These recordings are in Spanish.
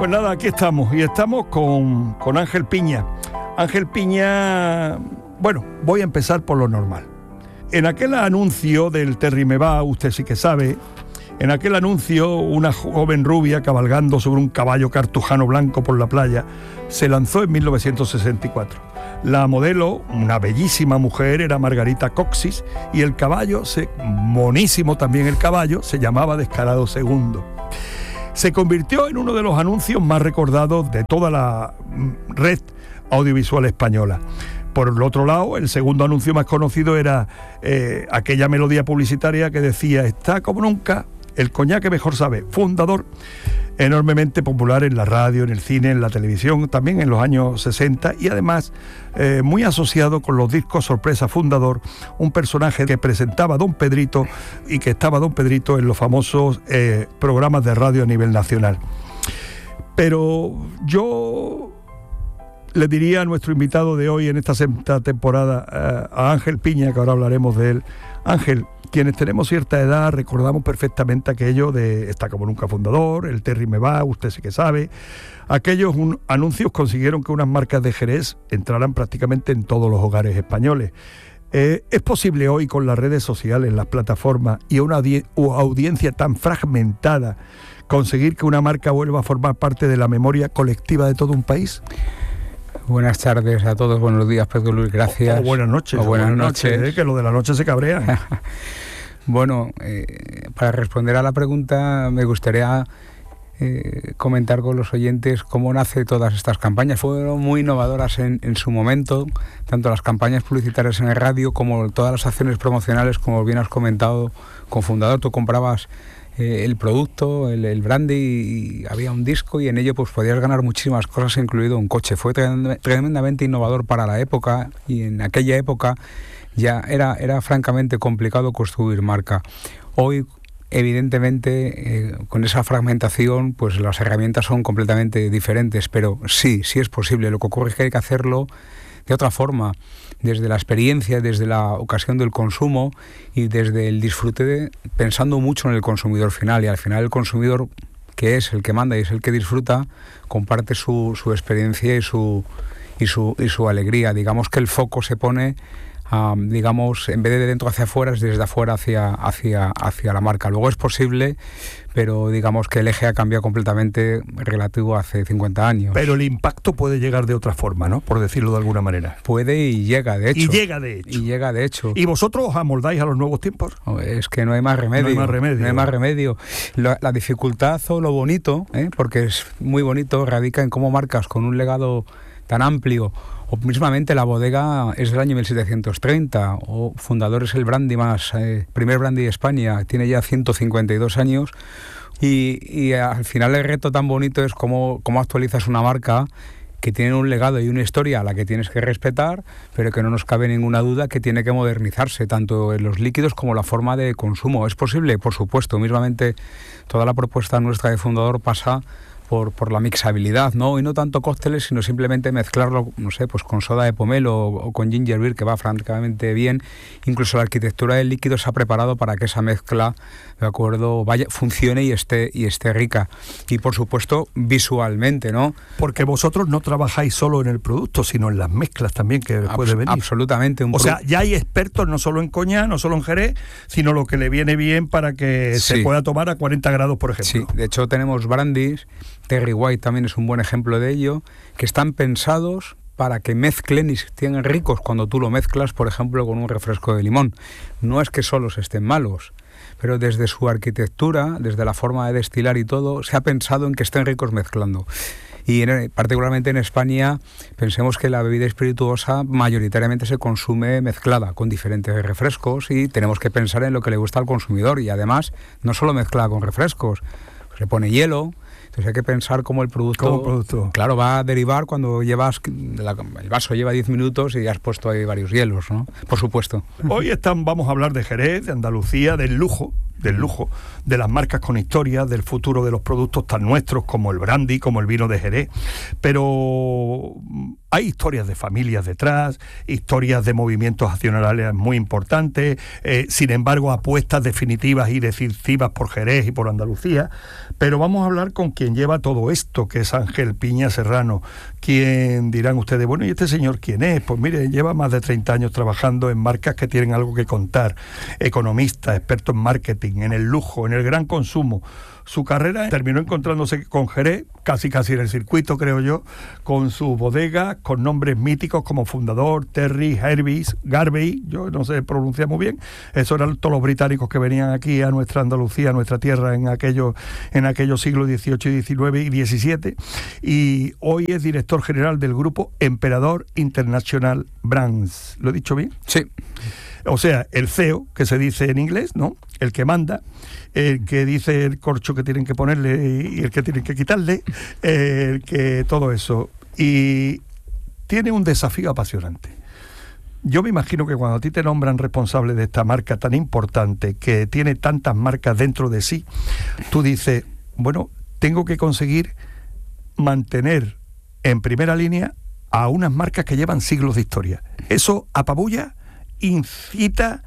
Pues nada, aquí estamos, y estamos con Ángel Piña. Ángel Piña, bueno, voy a empezar por lo normal. En aquel anuncio del Terry me va, usted sí que sabe, en aquel anuncio una joven rubia cabalgando sobre un caballo cartujano blanco por la playa se lanzó en 1964. La modelo, una bellísima mujer, era Margarita Coxis, y el caballo, monísimo también el caballo, se llamaba Descarado II. Se convirtió en uno de los anuncios más recordados de toda la red audiovisual española. Por el otro lado, el segundo anuncio más conocido era aquella melodía publicitaria que decía: está como nunca el coñac que mejor sabe, Fundador, enormemente popular en la radio, en el cine, en la televisión, también en los años 60, y además muy asociado con los discos sorpresa Fundador, un personaje que presentaba a Don Pedrito y que estaba Don Pedrito en los famosos programas de radio a nivel nacional. Pero yo le diría a nuestro invitado de hoy en esta sexta temporada, a Ángel Piña, que ahora hablaremos de él. Ángel, quienes tenemos cierta edad recordamos perfectamente aquello de Está como nunca Fundador, el Terry me va, usted sí que sabe. Aquellos anuncios consiguieron que unas marcas de Jerez entraran prácticamente en todos los hogares españoles. ¿Es posible hoy, con las redes sociales, las plataformas y una audiencia tan fragmentada, conseguir que una marca vuelva a formar parte de la memoria colectiva de todo un país? Buenas tardes a todos, buenos días, Pedro Luis, gracias. O buenas noches. O buenas noches. Que lo de la noche se cabrean. Bueno, para responder a la pregunta me gustaría comentar con los oyentes cómo nace todas estas campañas. Fueron muy innovadoras en su momento, tanto las campañas publicitarias en el radio como todas las acciones promocionales, como bien has comentado, con Fundador. Tú comprabas el producto, el brandy, y había un disco, y en ello pues podías ganar muchísimas cosas, incluido un coche. Fue tremendamente innovador para la época, y en aquella época ya era francamente complicado construir marca. Hoy, evidentemente, con esa fragmentación, pues las herramientas son completamente diferentes, pero sí es posible. Lo que ocurre es que hay que hacerlo de otra forma, desde la experiencia, desde la ocasión del consumo y desde el disfrute, pensando mucho en el consumidor final. Y al final el consumidor, que es el que manda y es el que disfruta, comparte su experiencia y su alegría. Digamos que el foco se pone, digamos, en vez de dentro hacia afuera, es desde afuera hacia la marca. Luego es posible, pero digamos que el eje ha cambiado completamente relativo a hace 50 años. Pero el impacto puede llegar de otra forma, ¿no? Por decirlo de alguna manera. Puede y llega, de hecho. Y llega de hecho. ¿Y vosotros os amoldáis a los nuevos tiempos? Es que no hay más remedio. No hay más remedio. La dificultad o lo bonito, porque es muy bonito, radica en cómo marcas con un legado tan amplio, o mismamente la bodega es del año 1730, o Fundador es el brandy primer brandy de España, tiene ya 152 años, y al final el reto tan bonito es cómo actualizas una marca que tiene un legado y una historia a la que tienes que respetar, pero que no nos cabe ninguna duda que tiene que modernizarse, tanto en los líquidos como la forma de consumo. ¿Es posible? Por supuesto. Mismamente toda la propuesta nuestra de Fundador pasa por la mixabilidad, ¿no? Y no tanto cócteles, sino simplemente mezclarlo, no sé, pues con soda de pomelo o con ginger beer, que va francamente bien. Incluso la arquitectura del líquido se ha preparado para que esa mezcla, de acuerdo, funcione y esté rica. Y por supuesto, visualmente, ¿no? Porque vosotros no trabajáis solo en el producto, sino en las mezclas también que puede venir. Absolutamente. O sea, ya hay expertos no solo en coñac, no solo en Jerez, sino lo que le viene bien para que se pueda tomar a 40 grados, por ejemplo. Sí, de hecho tenemos brandies, Terry White también es un buen ejemplo de ello, que están pensados para que mezclen y estén ricos cuando tú lo mezclas, por ejemplo, con un refresco de limón. No es que solos estén malos, pero desde su arquitectura, desde la forma de destilar y todo, se ha pensado en que estén ricos mezclando. Y particularmente en España, pensemos que la bebida espirituosa mayoritariamente se consume mezclada con diferentes refrescos, y tenemos que pensar en lo que le gusta al consumidor, y además no solo mezclada con refrescos, se pone hielo. Entonces hay que pensar cómo el producto, claro, va a derivar cuando el vaso lleva 10 minutos y has puesto ahí varios hielos, ¿no? Por supuesto. Hoy vamos a hablar de Jerez, de Andalucía, del lujo, del lujo, de las marcas con historia, del futuro de los productos tan nuestros como el brandy, como el vino de Jerez, pero hay historias de familias detrás, historias de movimientos accionariales muy importantes, sin embargo apuestas definitivas y decisivas por Jerez y por Andalucía. Pero vamos a hablar con quien lleva todo esto, que es Ángel Piña Serrano, quien dirán ustedes, bueno, ¿y este señor quién es? Pues mire, lleva más de 30 años trabajando en marcas que tienen algo que contar, economista, experto en marketing, en el lujo, en el gran consumo. Su carrera terminó encontrándose con Jerez, casi en el circuito, creo yo, con sus bodegas, con nombres míticos como Fundador, Terry, Hervis, Garvey, yo no sé pronunciar muy bien, esos eran todos los británicos que venían aquí a nuestra Andalucía, a nuestra tierra en aquellos siglos XVIII, XIX y XVII, y hoy es director general del grupo Emperador International Brands. ¿Lo he dicho bien? Sí. O sea, el CEO, que se dice en inglés, ¿no? El que manda, el que dice el corcho que tienen que ponerle y el que tienen que quitarle, el que todo eso. Y tiene un desafío apasionante. Yo me imagino que cuando a ti te nombran responsable de esta marca tan importante, que tiene tantas marcas dentro de sí, tú dices, bueno, tengo que conseguir mantener en primera línea a unas marcas que llevan siglos de historia. Eso apabulla, incita,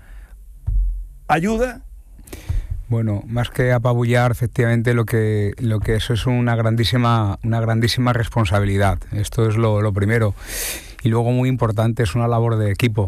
ayuda. Bueno, más que apabullar, efectivamente lo que eso es una grandísima responsabilidad. Esto es lo primero. Y luego, muy importante, es una labor de equipo.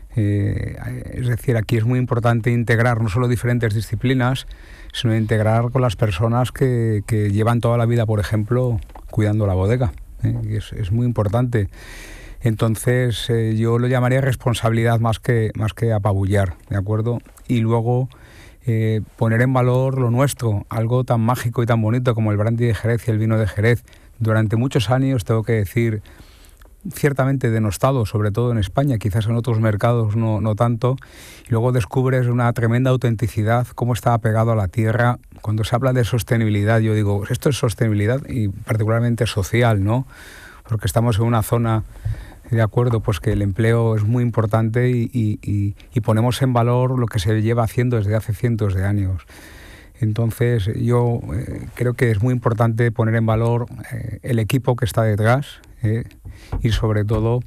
Es decir, aquí es muy importante integrar no solo diferentes disciplinas, sino integrar con las personas que llevan toda la vida, por ejemplo, cuidando la bodega. Y es muy importante. Entonces, yo lo llamaría responsabilidad más que apabullar, ¿de acuerdo? Y luego poner en valor lo nuestro, algo tan mágico y tan bonito como el brandy de Jerez y el vino de Jerez. Durante muchos años, tengo que decir, ciertamente denostado, sobre todo en España, quizás en otros mercados no tanto, y luego descubres una tremenda autenticidad, cómo está apegado a la tierra. Cuando se habla de sostenibilidad, yo digo, esto es sostenibilidad y particularmente social, ¿no? Porque estamos en una zona, de acuerdo, pues que el empleo es muy importante y ponemos en valor lo que se lleva haciendo desde hace cientos de años. Entonces yo creo que es muy importante poner en valor el equipo que está detrás y sobre todo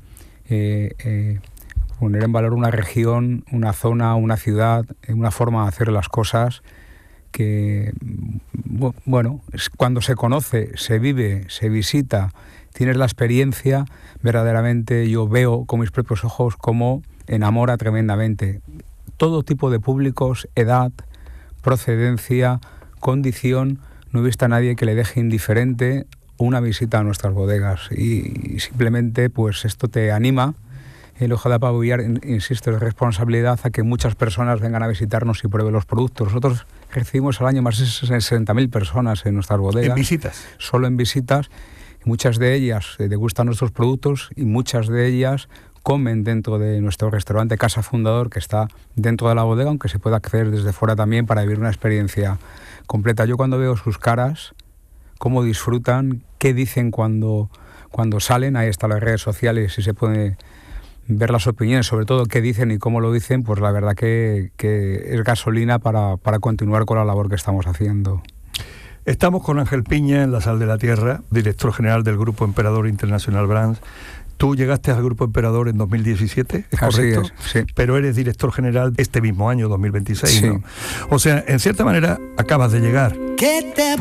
poner en valor una región, una zona, una ciudad, una forma de hacer las cosas que, bueno, cuando se conoce, se vive, se visita, tienes la experiencia, verdaderamente yo veo con mis propios ojos cómo enamora tremendamente. Todo tipo de públicos, edad, procedencia, condición, no he visto a nadie que le deje indiferente una visita a nuestras bodegas y simplemente pues esto te anima. El ojo de apabullar, insisto, es responsabilidad a que muchas personas vengan a visitarnos y prueben los productos. Nosotros recibimos al año más de 60.000 personas en nuestras bodegas. ¿En visitas? Solo en visitas. Muchas de ellas degustan nuestros productos y muchas de ellas comen dentro de nuestro restaurante Casa Fundador, que está dentro de la bodega, aunque se pueda acceder desde fuera también para vivir una experiencia completa. Yo cuando veo sus caras, cómo disfrutan, qué dicen cuando salen, ahí están las redes sociales y se puede ver las opiniones, sobre todo qué dicen y cómo lo dicen, pues la verdad que es gasolina para continuar con la labor que estamos haciendo. Estamos con Ángel Piña en la Sal de la Tierra, director general del Grupo Emperador International Brands. Tú llegaste al Grupo Emperador en 2017, ¿es correcto? Así es, sí. Pero eres director general este mismo año, 2026, sí. ¿no? O sea, en cierta manera, acabas de llegar. ¿Qué te